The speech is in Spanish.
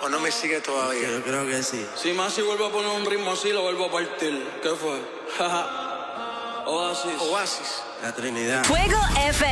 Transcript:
¿O no me sigue todavía? Yo creo que sí. Si Masi vuelve a poner un ritmo así, lo vuelvo a partir. ¿Qué fue? Oasis. Oasis. La Trinidad. Fuego FM.